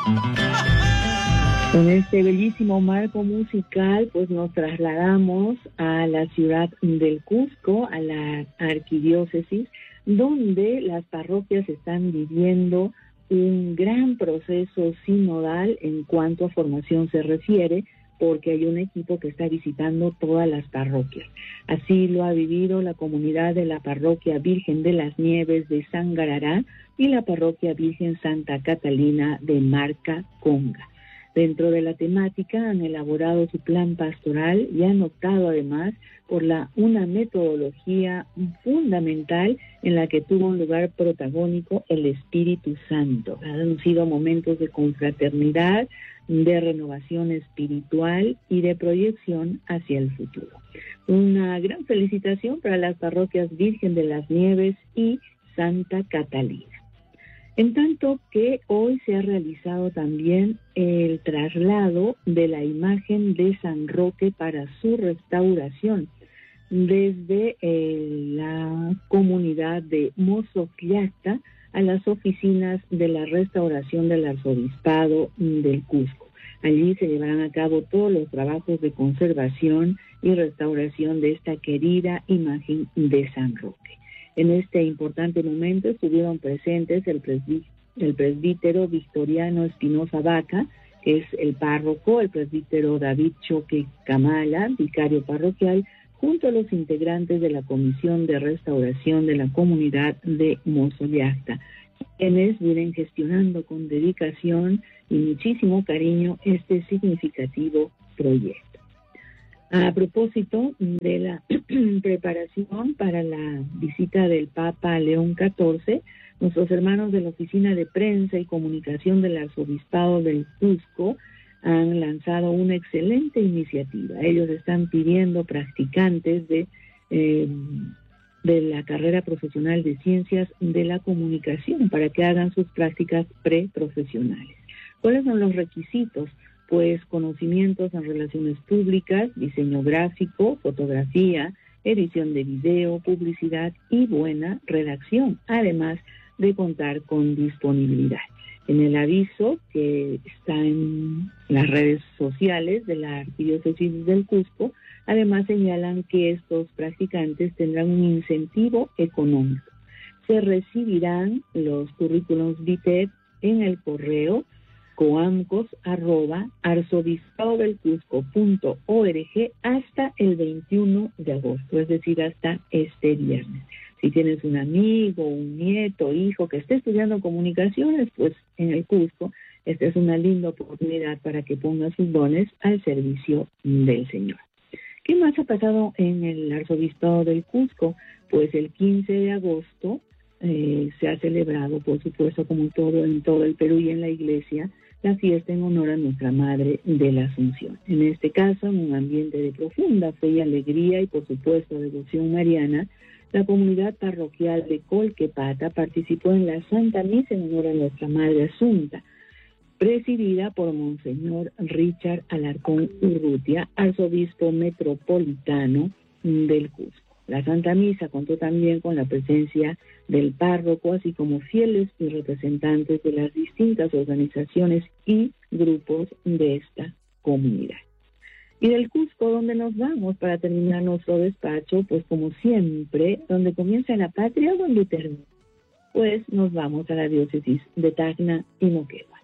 En este bellísimo marco musical, pues nos trasladamos a la ciudad del Cusco, a la arquidiócesis, donde las parroquias están viviendo un gran proceso sinodal en cuanto a formación se refiere, porque hay un equipo que está visitando todas las parroquias. Así lo ha vivido la comunidad de la parroquia Virgen de las Nieves de Sangarará y la parroquia Virgen Santa Catalina de Marca Conga. Dentro de la temática han elaborado su plan pastoral y han optado además por una metodología fundamental en la que tuvo un lugar protagónico el Espíritu Santo. Han sido momentos de confraternidad, de renovación espiritual y de proyección hacia el futuro. Una gran felicitación para las parroquias Virgen de las Nieves y Santa Catalina. En tanto que hoy se ha realizado también el traslado de la imagen de San Roque para su restauración desde la comunidad de Mozocllasta a las oficinas de la restauración del Arzobispado del Cusco. Allí se llevarán a cabo todos los trabajos de conservación y restauración de esta querida imagen de San Roque. En este importante momento estuvieron presentes el presbítero Victoriano Espinosa Vaca, que es el párroco, el presbítero David Choque Camala, vicario parroquial, junto a los integrantes de la Comisión de Restauración de la Comunidad de Mozocllasta, quienes vienen gestionando con dedicación y muchísimo cariño este significativo proyecto. A propósito de la preparación para la visita del Papa León XIV, nuestros hermanos de la Oficina de Prensa y Comunicación del Arzobispado del Cusco han lanzado una excelente iniciativa. Ellos están pidiendo practicantes de la carrera profesional de Ciencias de la Comunicación para que hagan sus prácticas preprofesionales. ¿Cuáles son los requisitos? Pues conocimientos en relaciones públicas, diseño gráfico, fotografía, edición de video, publicidad y buena redacción, además de contar con disponibilidad. En el aviso que está en las redes sociales de la Arquidiócesis del Cusco, además señalan que estos practicantes tendrán un incentivo económico. Se recibirán los currículums vitae en el correo coamcos@arzobispadodelcusco.org hasta el 21 de agosto, es decir, hasta este viernes. Si tienes un amigo, un nieto, hijo que esté estudiando comunicaciones, pues en el Cusco, esta es una linda oportunidad para que ponga sus dones al servicio del Señor. ¿Qué más ha pasado en el Arzobispado del Cusco? Pues el 15 de agosto se ha celebrado, por supuesto, como en todo el Perú y en la Iglesia, la fiesta en honor a Nuestra Madre de la Asunción. En este caso, en un ambiente de profunda fe y alegría y, por supuesto, devoción mariana, la comunidad parroquial de Colquepata participó en la Santa Misa en honor a Nuestra Madre Asunta, presidida por Monseñor Richard Alarcón Urrutia, arzobispo metropolitano del Cusco. La Santa Misa contó también con la presencia del párroco, así como fieles y representantes de las distintas organizaciones y grupos de esta comunidad. Y del Cusco, ¿dónde nos vamos para terminar nuestro despacho? Pues como siempre, donde comienza la patria, donde termina. Pues nos vamos a la diócesis de Tacna y Moquegua.